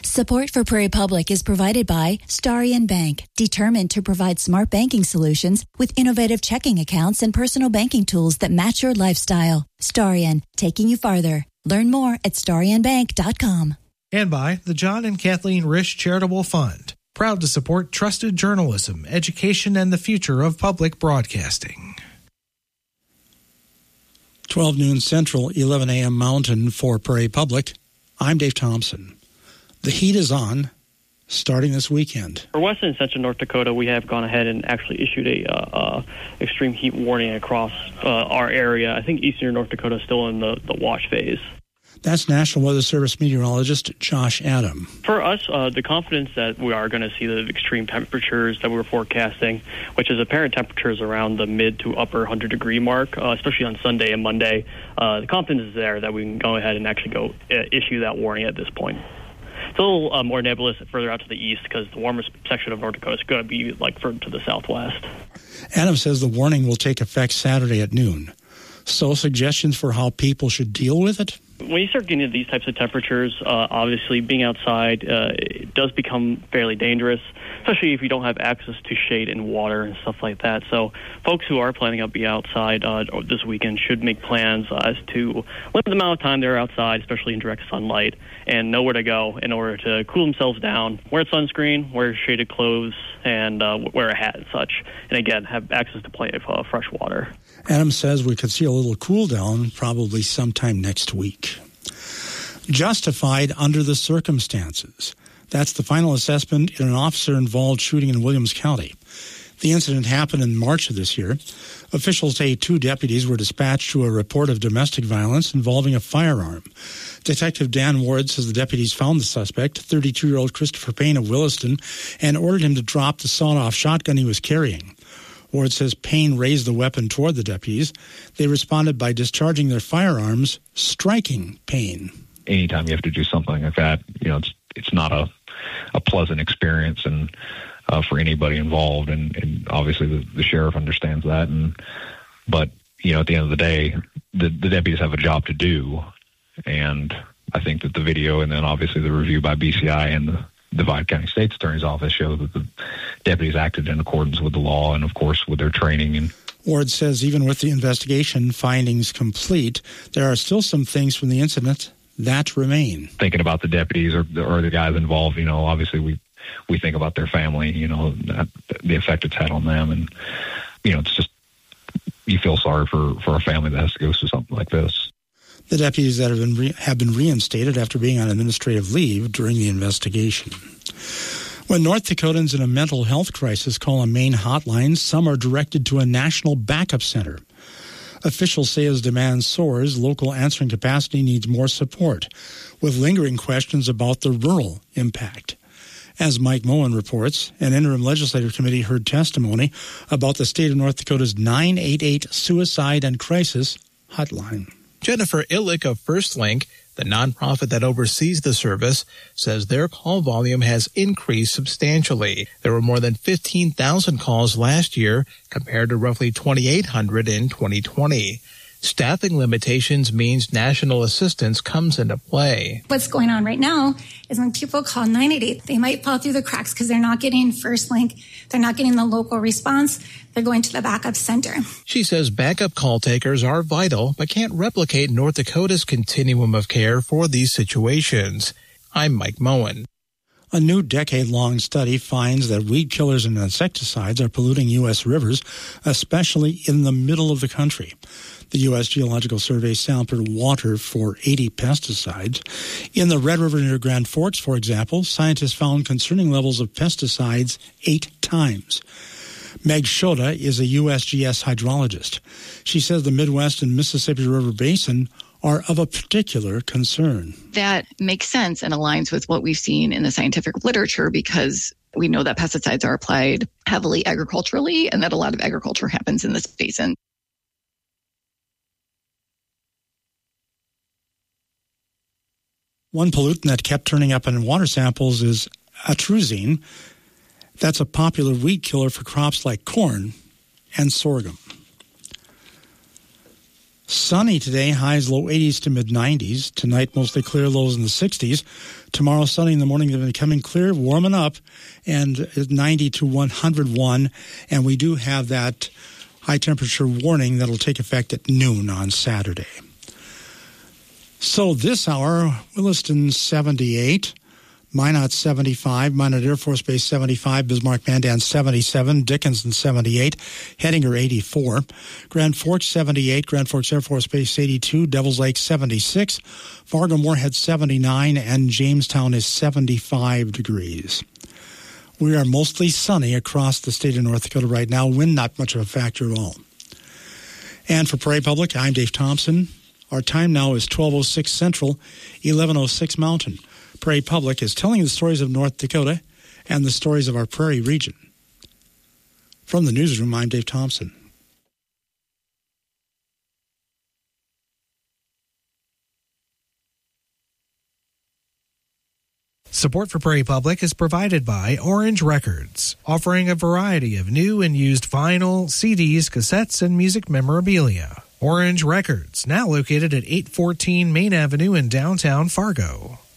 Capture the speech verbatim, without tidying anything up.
Support for Prairie Public is provided by Starion Bank, determined to provide smart banking solutions with innovative checking accounts and personal banking tools that match your lifestyle. Starion, taking you farther. Learn more at starion bank dot com. And by the John and Kathleen Risch Charitable Fund, proud to support trusted journalism, education, and the future of public broadcasting. twelve noon Central, eleven a.m. Mountain for Prairie Public. I'm Dave Thompson. The heat is on, starting this weekend. For western and central North Dakota, we have gone ahead and actually issued a uh, uh, extreme heat warning across uh, our area. I think eastern North Dakota is still in the, the watch phase. That's National Weather Service meteorologist Josh Adam. For us, uh, the confidence that we are going to see the extreme temperatures that we're forecasting, which is apparent temperatures around the mid to upper one hundred degree mark, uh, especially on Sunday and Monday, uh, the confidence is there that we can go ahead and actually go uh, issue that warning at this point. It's a little uh, more nebulous further out to the east because the warmest section of North Dakota is going to be like further to the southwest. Adam says the warning will take effect Saturday at noon. So suggestions for how people should deal with it? When you start getting into these types of temperatures, uh, obviously being outside uh, it does become fairly dangerous, especially if you don't have access to shade and water and stuff like that. So folks who are planning on being outside uh, this weekend should make plans uh, as to limit the amount of time they're outside, especially in direct sunlight, and know where to go in order to cool themselves down. Wear sunscreen, wear shaded clothes, and uh, wear a hat and such. And again, have access to plenty of uh, fresh water. Adam says we could see a little cool down probably sometime next week. Justified under the circumstances. That's the final assessment in an officer-involved shooting in Williams County. The incident happened in March of this year. Officials say two deputies were dispatched to a report of domestic violence involving a firearm. Detective Dan Ward says the deputies found the suspect, thirty-two-year-old Christopher Payne of Williston, and ordered him to drop the sawed-off shotgun he was carrying. Ward says Payne raised the weapon toward the deputies. They responded by discharging their firearms, striking Payne. Anytime you have to do something like that, you know, it's it's not a, a pleasant experience and uh, for anybody involved. And, and obviously the, the sheriff understands that. And but, you know, at the end of the day, the, the deputies have a job to do. And I think that the video and then obviously the review by B C I and the Divide County State's Attorney's Office show that the deputies acted in accordance with the law and, of course, with their training. And Ward says even with the investigation findings complete, there are still some things from the incident that remain. Thinking about the deputies or, or the guys involved, you know, obviously we, we think about their family, you know, that, the effect it's had on them. And, you know, it's just, you feel sorry for, for a family that has to go through something like this. The deputies that have been re- have been reinstated after being on administrative leave during the investigation. When North Dakotans in a mental health crisis call a main hotline, some are directed to a national backup center. Officials say as demand soars, local answering capacity needs more support, with lingering questions about the rural impact. As Mike Moen reports, an interim legislative committee heard testimony about the state of North Dakota's nine eight eight Suicide and Crisis Hotline. Jennifer Illick of First Link, the nonprofit that oversees the service, says their call volume has increased substantially. There were more than fifteen thousand calls last year compared to roughly twenty-eight hundred in twenty twenty. Staffing limitations means national assistance comes into play. What's going on right now is when people call nine eight eight, they might fall through the cracks because they're not getting First Link, they're not getting the local response, they're going to the backup center. She says backup call takers are vital, but can't replicate North Dakota's continuum of care for these situations. I'm Mike Moen. A new decade-long study finds that weed killers and insecticides are polluting U S rivers, especially in the middle of the country. The U S Geological Survey sampled water for eighty pesticides. In the Red River near Grand Forks, for example, scientists found concerning levels of pesticides eight times. Meg Shota is a U S G S hydrologist. She says the Midwest and Mississippi River Basin are of a particular concern. That makes sense and aligns with what we've seen in the scientific literature because we know that pesticides are applied heavily agriculturally and that a lot of agriculture happens in this basin. One pollutant that kept turning up in water samples is atrazine. That's a popular weed killer for crops like corn and sorghum. Sunny today, highs low eighties to mid nineties. Tonight, mostly clear, lows in the sixties. Tomorrow, sunny in the morning, then becoming clear, warming up, and ninety to one hundred one. And we do have that high temperature warning that'll take effect at noon on Saturday. So this hour, Williston seventy-eight. Minot seventy-five, Minot Air Force Base seventy-five, Bismarck Mandan seventy-seven, Dickinson seventy-eight, Hettinger eighty-four, Grand Forks seventy-eight, Grand Forks Air Force Base eighty-two, Devils Lake seventy-six, Fargo Moorhead seventy-nine, and Jamestown is seventy-five degrees. We are mostly sunny across the state of North Dakota right now. Wind not much of a factor at all. And for Prairie Public, I'm Dave Thompson. Our time now is twelve oh six Central, eleven oh six Mountain. Prairie Public is telling the stories of North Dakota and the stories of our prairie region. From the newsroom, I'm Dave Thompson. Support for Prairie Public is provided by Orange Records, offering a variety of new and used vinyl, C Ds, cassettes, and music memorabilia. Orange Records, now located at eight fourteen Main Avenue in downtown Fargo.